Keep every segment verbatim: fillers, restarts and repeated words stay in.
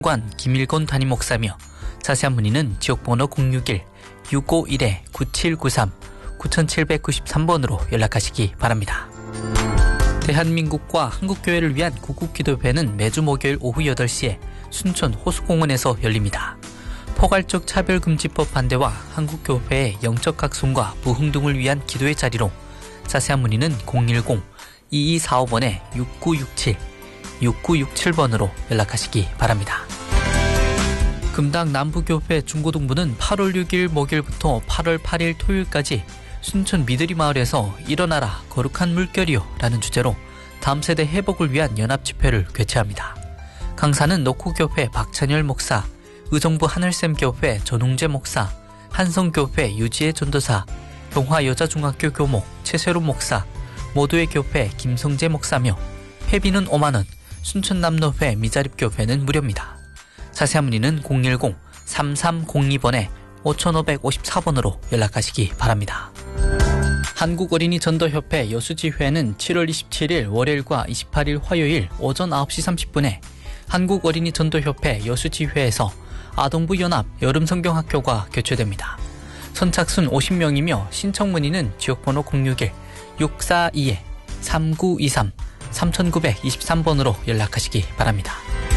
관 김일곤 담임 목사며 자세한 문의는 지역번호 공육일 육오일 구칠구삼 구칠구삼 번으로 연락하시기 바랍니다. 대한민국과 한국교회를 위한 구국기도회는 매주 목요일 오후 여덟 시에 순천 호수공원에서 열립니다. 포괄적 차별금지법 반대와 한국교회의 영적 각성과 부흥 등을 위한 기도의 자리로 자세한 문의는 공일공 이이사오 육구육칠 육구육칠 번으로 연락하시기 바랍니다. 금당 남부교회 중고등부는 팔월 육일 목요일부터 팔월 팔일 토요일까지 순천 미드리 마을에서 일어나라 거룩한 물결이요 라는 주제로 다음 세대 회복을 위한 연합집회를 개최합니다. 강사는 노코교회 박찬열 목사, 의정부 하늘샘교회 전웅재 목사, 한성교회 유지혜 전도사, 동화여자중학교 교목 최세로 목사, 모두의 교회 김성재 목사며 회비는 오만 원, 순천남로회 미자립교회는 무료입니다. 자세한 문의는 공일공 삼삼공이 오오오사 번으로 연락하시기 바랍니다. 한국어린이전도협회 여수지회는 칠월 이십칠일 월요일과 이십팔일 화요일 오전 아홉 시 삼십 분에 한국어린이전도협회 여수지회에서 아동부 연합 여름성경학교가 개최됩니다. 선착순 오십 명이며 신청 문의는 지역번호 공육일 육사이 삼구이삼 삼구이삼 번으로 연락하시기 바랍니다.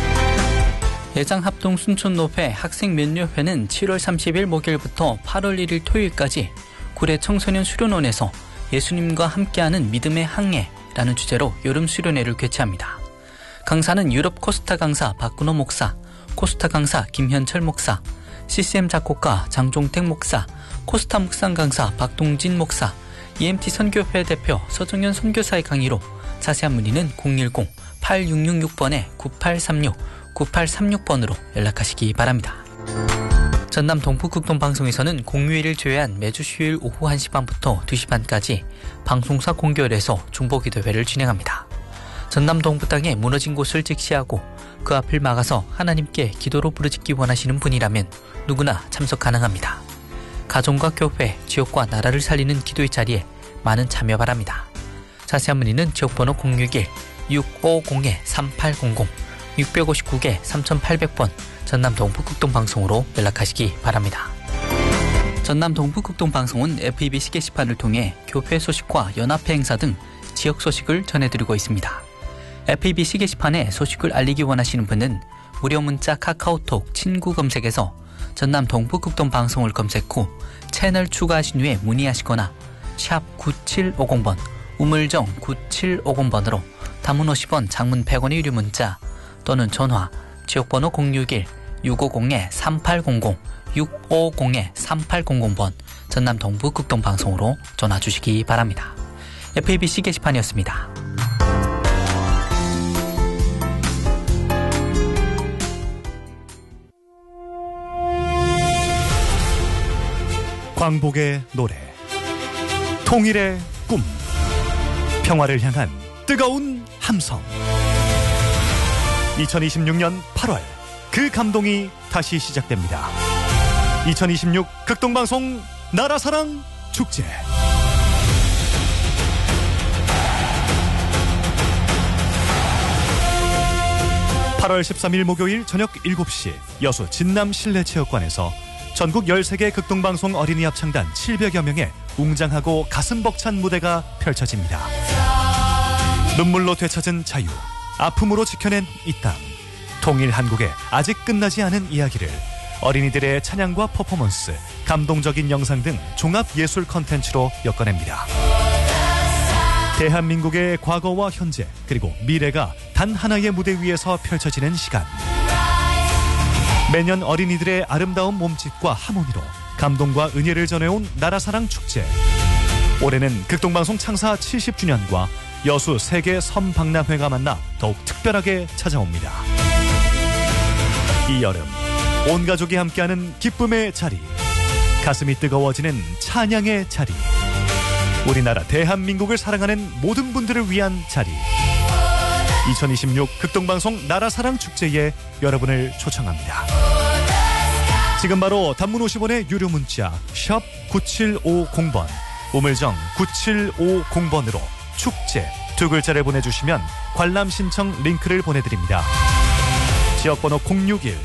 예장합동 순천노회 학생면류회는 칠월 삼십일 목요일부터 팔월 일일 토요일까지 구례 청소년 수련원에서 예수님과 함께하는 믿음의 항해라는 주제로 여름 수련회를 개최합니다. 강사는 유럽 코스타 강사 박근호 목사, 코스타 강사 김현철 목사, 씨씨엠 작곡가 장종택 목사, 코스타 묵상 강사 박동진 목사, 이엠티 선교회 대표 서정현 선교사의 강의로 자세한 문의는 공일공 팔육육육 구팔삼육 구팔삼육 번으로 연락하시기 바랍니다. 전남 동부극동방송에서는 공휴일을 제외한 매주 수요일 오후 한 시 반부터 두 시 반까지 방송사 공교회에서 중보기도회를 진행합니다. 전남 동부 땅에 무너진 곳을 직시하고 그 앞을 막아서 하나님께 기도로 부르짖기 원하시는 분이라면 누구나 참석 가능합니다. 가정과 교회, 지역과 나라를 살리는 기도의 자리에 많은 참여 바랍니다. 자세한 문의는 지역번호 공육일 육오공 삼팔공공 육오구 삼팔백 번 전남 동부극동방송으로 연락하시기 바랍니다. 전남 동부극동방송은 에프이비씨 게시판을 통해 교회 소식과 연합회 행사 등 지역 소식을 전해드리고 있습니다. 에프이비씨 게시판에 소식을 알리기 원하시는 분은 무료 문자 카카오톡 친구 검색에서 전남 동부극동방송을 검색 후 채널 추가하신 후에 문의하시거나 샵 구칠오공 번 우물정 구칠오공 번으로 단문 오십 원, 장문 백 원의 유료 문자 또는 전화 지역번호 공육일 육오공 삼팔공공 육오공 삼팔공공 번 전남 동부극동방송으로 전화 주시기 바랍니다. 에프이비씨 게시판이었습니다. 광복의 노래, 통일의 꿈, 평화를 향한 뜨거운 함성. 이천이십육 년 팔월 그 감동이 다시 시작됩니다. 이천이십육 극동방송 나라사랑 축제. 팔월 십삼일 목요일 저녁 일곱 시 여수 진남 실내체육관에서 전국 열세 개 극동방송 어린이 합창단 칠백여 명의 웅장하고 가슴 벅찬 무대가 펼쳐집니다. 눈물로 되찾은 자유, 아픔으로 지켜낸 이 땅, 통일 한국의 아직 끝나지 않은 이야기를 어린이들의 찬양과 퍼포먼스, 감동적인 영상 등 종합예술 컨텐츠로 엮어냅니다. 대한민국의 과거와 현재 그리고 미래가 단 하나의 무대 위에서 펼쳐지는 시간. 매년 어린이들의 아름다운 몸짓과 하모니로 감동과 은혜를 전해온 나라사랑 축제. 올해는 극동방송 창사 칠십 주년과 여수 세계 섬박람회가 만나 더욱 특별하게 찾아옵니다. 이 여름 온 가족이 함께하는 기쁨의 자리, 가슴이 뜨거워지는 찬양의 자리, 우리나라 대한민국을 사랑하는 모든 분들을 위한 자리. 이천이십육 극동방송 나라사랑 축제에 여러분을 초청합니다. 지금 바로 단문 오십 원의 유료 문자 샵 구칠오공 번 우물정 구칠오공 번으로 축제 두 글자를 보내주시면 관람 신청 링크를 보내드립니다. 지역번호 공육일